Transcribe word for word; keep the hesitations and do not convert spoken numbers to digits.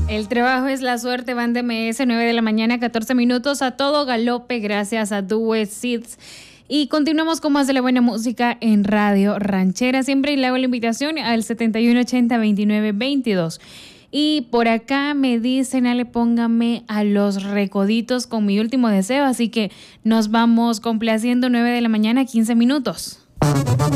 El trabajo es la suerte, van de M S, nueve de la mañana, catorce minutos, a todo galope, gracias a Due Seeds. Y continuamos con más de la buena música en Radio Ranchera. Siempre le hago la invitación al setenta y uno ochenta veintinueve veintidós. Y por acá me dicen, Ale, póngame a Los Recoditos con mi último deseo. Así que nos vamos complaciendo, nueve de la mañana, quince minutos.